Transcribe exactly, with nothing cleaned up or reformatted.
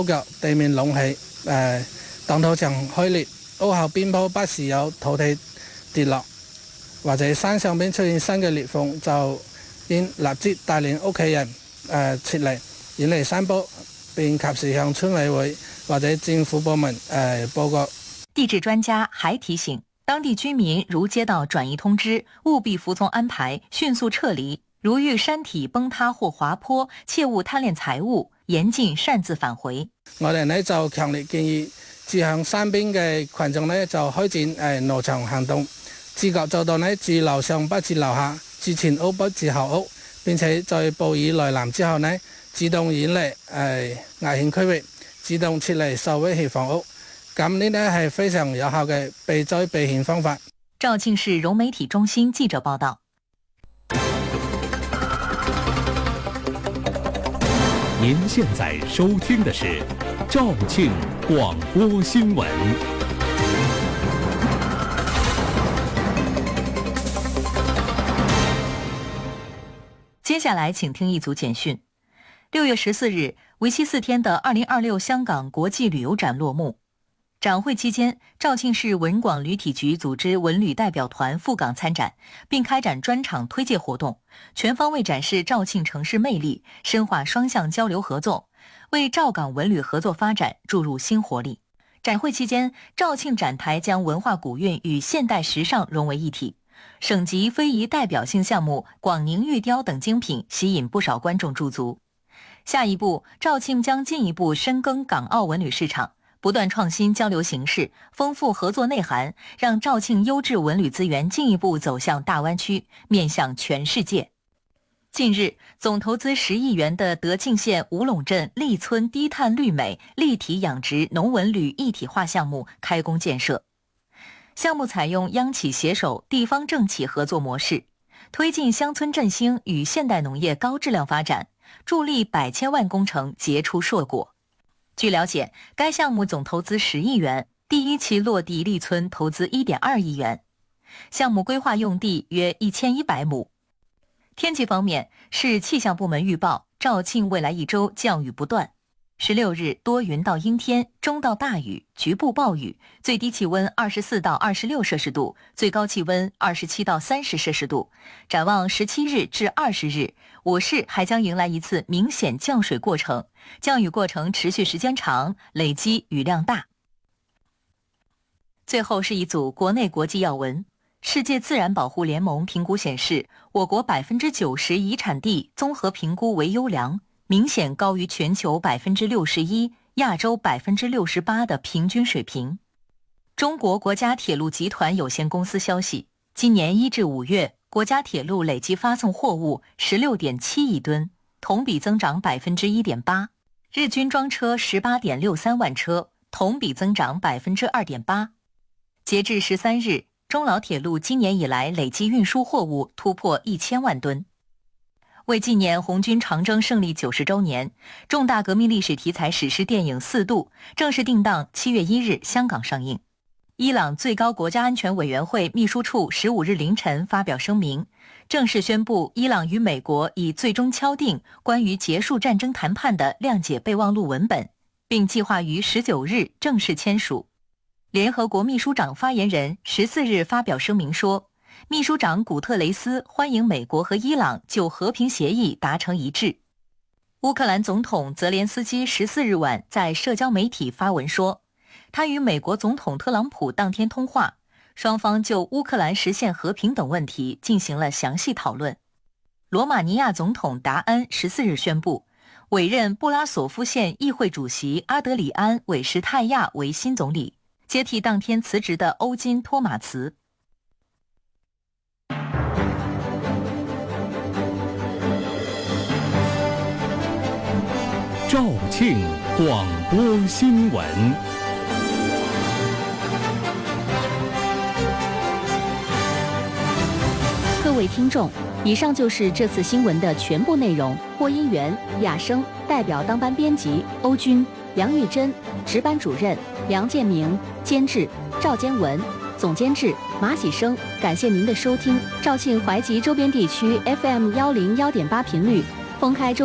腳地面隆起，誒擋土牆開裂，屋後邊鋪不時有土地跌落，或者山上邊出現新嘅裂縫，就應立即帶領屋企人誒、呃、撤離，遠離山坡，並及時向村委會或者政府部門誒、呃、報告。 地質專家還提醒，當地居民如接到轉移通知，務必服從安排，迅速撤離。如遇山體崩塌或滑坡，切勿貪戀財物，嚴禁擅自返回。 我哋呢就強烈建議住向山邊嘅群眾呢就開展誒挪牆行動，自覺做到呢住樓上不住樓下，住前屋不住後屋，並且在暴雨來臨之後呢，自動遠離誒、呃、危險區域，自動撤離受威脅房屋。咁呢呢係非常有效嘅避災避險方法。 肇慶市融媒體中心記者報道。 您現在收聽的是肇慶廣播新聞。 接下來請聽一組簡訊。六月十四日，為期四天的二零二六香港國際旅遊展落幕。展會期間，肇慶市文廣旅體局組織文旅代表團赴港參展，並開展專場推介活動，全方位展示肇慶城市魅力，深化雙向交流合作，為肇港文旅合作發展注入新活力。展會期間，肇慶展台將文化古韻與現代時尚融為一體，省級非遺代表性項目廣寧玉雕等精品吸引不少觀眾駐足。下一步，肇慶將進一步深耕港澳文旅市場，不斷創新交流形式，豐富合作內涵，讓肇慶優質文旅資源進一步走向大灣區，面向全世界。近日，總投資十億元的德慶縣五隴鎮立村低碳綠美立體養殖農文旅一體化項目開工建設。項目採用央企攜手、地方政企合作模式，推進鄉村振興與現代農業高質量發展，助力百千萬工程結出碩果。據了解，該項目總投資十億元，第一期落地立村投資一點二億元，項目規劃用地約一千一百畝。天氣方面，市氣象部門預報，肇慶未來一周降雨不斷。十六日多雲到陰天，中到大雨，局部暴雨，最低氣溫二十四到二十六攝氏度，最高氣溫二十七到三十攝氏度。展望十七日至二十日，我市還將迎來一次明顯降水過程，降雨過程持續時間長，累積雨量大。最後是一組國內國際要聞。世界自然保護聯盟評估顯示，我國百分之九十遺產地綜合評估為優良，明顯高於全球百分之六十一、亞洲百分之六十八的平均水平。中國國家鐵路集團有限公司消息，今年一至五月，國家鐵路累計發送貨物十六點七億噸，同比增長百分之一點八，日均裝車十八點六三萬車，同比增長百分之二點八。截至十三日，中老鐵路今年以來累計運輸貨物突破一千萬噸。為紀念紅軍長征勝利九十周年，重大革命歷史題材史詩電影《四渡》正式定檔七月一日香港上映。伊朗最高國家安全委員會秘書處十五日凌晨發表聲明，正式宣布伊朗與美國已最終敲定關於結束戰爭談判的諒解備忘錄文本，並計劃於十九日正式簽署。聯合國秘書長發言人十四日發表聲明說，秘書長古特雷斯歡迎美國和伊朗就和平協議達成一致。烏克蘭總統澤連斯基十四日晚在社交媒體發文說，他與美國總統特朗普當天通話，雙方就烏克蘭實現和平等問題進行了詳細討論。羅馬尼亞總統達恩十四日宣布，委任布拉索夫縣議會主席阿德里安·韋什泰亞為新總理，接替當天辭職的歐金·托馬茨。 肇慶廣播新聞。 各位聽眾，以上就是這次新聞的全部內容。播音員亞生，代表當班編輯歐軍、梁玉珍，值班主任梁建明，監製趙堅文，總監製馬喜生。感謝您的收聽。肇慶淮吉周邊地區 F M 幺零幺點八頻率，封開周